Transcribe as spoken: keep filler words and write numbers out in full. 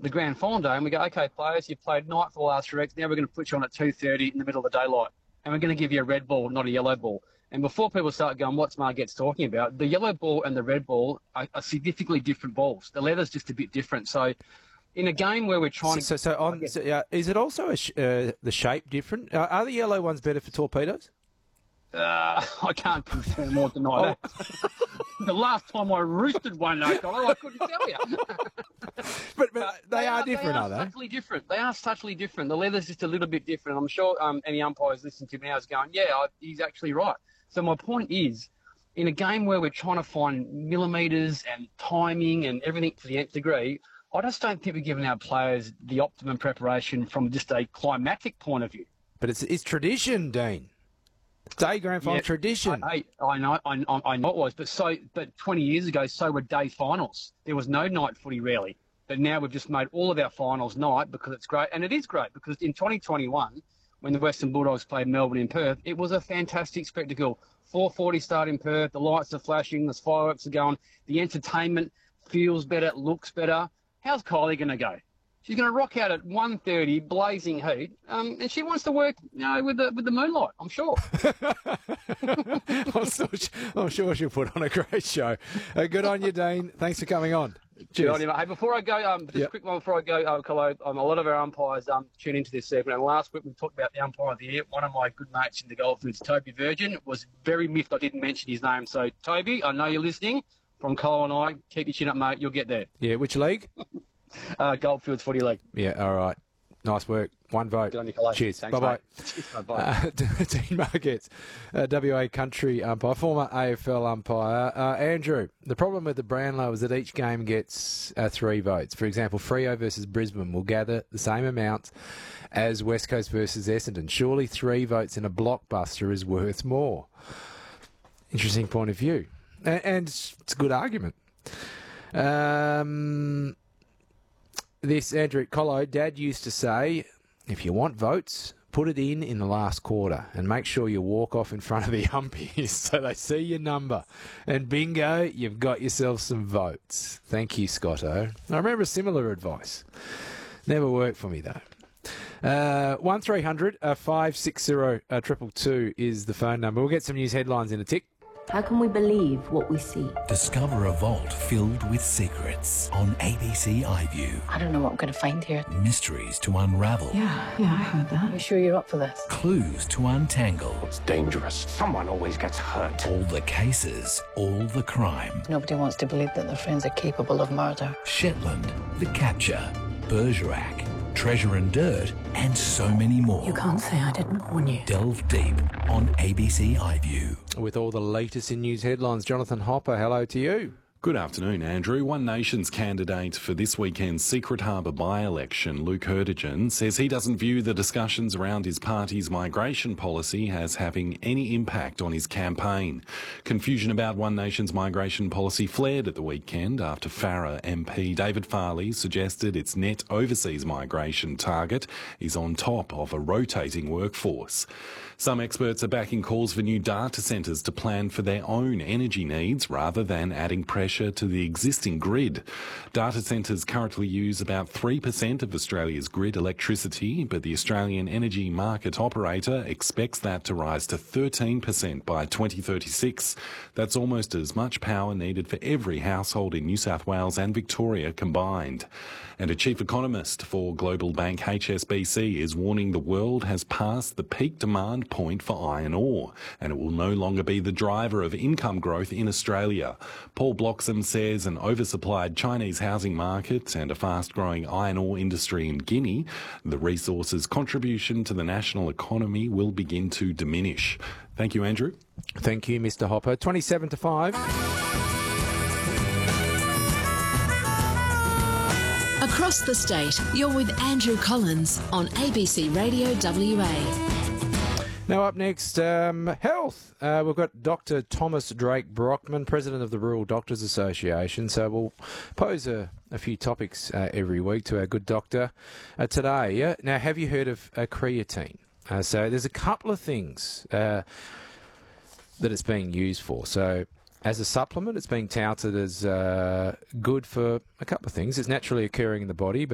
the grand final day, and we go, okay, players, you've played night for the last three weeks. Now we're going to put you on at two thirty in the middle of the daylight, and we're going to give you a red ball, not a yellow ball. And before people start going, what's Margette's talking about, the yellow ball and the red ball are, are significantly different balls. The leather's just a bit different. So in a game where we're trying so, to... So, so on, so, uh, is it also a sh- uh, the shape different? Uh, are the yellow ones better for torpedoes? Uh, I can't confirm or deny that. The last time I roosted one, though, Connor, I couldn't tell you. but, but they, they are different, they are, are they? Subtly different. They are subtly different. The leather's just a little bit different. I'm sure um, any umpires listening to me now is going, yeah, I, he's actually right. So my point is, in a game where we're trying to find millimetres and timing and everything to the nth degree, I just don't think we're giving our players the optimum preparation from just a climatic point of view. But it's it's tradition, Dean. Day grand final yeah, tradition. I, I, I know, I, I know it was, but so, but twenty years ago, so were day finals. There was no night footy really, but now we've just made all of our finals night because it's great, and it is great because in twenty twenty-one, when the Western Bulldogs played Melbourne in Perth, it was a fantastic spectacle. four forty start in Perth, the lights are flashing, the fireworks are going, the entertainment feels better, looks better. How's Kylie going to go? She's going to rock out at one thirty, blazing heat, um, and she wants to work, you know, with the with the moonlight, I'm sure. I'm, so, I'm sure she'll put on a great show. Uh, good on you, Dean. Thanks for coming on. Cheers. Good on you, mate. Hey, before I go, um, just a yep. quick one before I go, uh, Colo, um, a lot of our umpires um, tune into this segment. And last week we talked about the umpire of the year. One of my good mates in the Goldfields, Toby Virgin, was very miffed I didn't mention his name. So, Toby, I know you're listening. From Colo and I, keep your chin up, mate. You'll get there. Yeah, which league? uh, Goldfields Footy League. Yeah, all right. Nice work. One vote. Good on you, Colo. Cheers. Thanks, bye-bye. Bye-bye. Uh, Dean Margetts, uh, W A country umpire, former A F L umpire. Uh, Andrew, the problem with the Brownlow is that each game gets uh, three votes. For example, Freo versus Brisbane will gather the same amount as West Coast versus Essendon. Surely three votes in a blockbuster is worth more. Interesting point of view. And, and it's a good argument. Um, this, Andrew Collo, Dad used to say, if you want votes, put it in in the last quarter and make sure you walk off in front of the umpies so they see your number. And bingo, you've got yourself some votes. Thank you, Scotto. I remember similar advice. Never worked for me, though. Uh, one three hundred five six zero two two is the phone number. We'll get some news headlines in a tick. How can we believe what we see? Discover a vault filled with secrets on A B C iView. I don't know what I'm going to find here. Mysteries to unravel. Yeah, yeah, I heard that. Are you sure you're up for this? Clues to untangle. It's dangerous. Someone always gets hurt. All the cases, all the crime. Nobody wants to believe that their friends are capable of murder. Shetland, The Capture, Bergerac, Treasure and Dirt, and so many more. You can't say I didn't warn you. Delve deep on A B C iView. With all the latest in news headlines, Jonathan Hopper, hello to you. Good afternoon, Andrew. One Nation's candidate for this weekend's Secret Harbour by-election, Luke Hertigan, says he doesn't view the discussions around his party's migration policy as having any impact on his campaign. Confusion about One Nation's migration policy flared at the weekend after Farrer M P David Farley suggested its net overseas migration target is on top of a rotating workforce. Some experts are backing calls for new data centres to plan for their own energy needs rather than adding pressure to the existing grid. Data centres currently use about three percent of Australia's grid electricity, but the Australian Energy Market Operator expects that to rise to thirteen percent by twenty thirty-six. That's almost as much power needed for every household in New South Wales and Victoria combined. And a chief economist for global bank H S B C is warning the world has passed the peak demand point for iron ore, and it will no longer be the driver of income growth in Australia. Paul Bloxham says an oversupplied Chinese housing market and a fast-growing iron ore industry in Guinea, the resource's contribution to the national economy will begin to diminish. Thank you, Andrew. Thank you, Mister Hopper. twenty-seven to five. Across the state, you're with Andrew Collins on A B C Radio W A. Now up next, um, health. Uh, we've got Doctor Thomas Drake Brockman, President of the Rural Doctors Association. So we'll pose a, a few topics uh, every week to our good doctor. Uh, today, uh, now have you heard of uh, creatine? Uh, so there's a couple of things uh, that it's being used for. So as a supplement, it's being touted as uh, good for a couple of things. It's naturally occurring in the body, but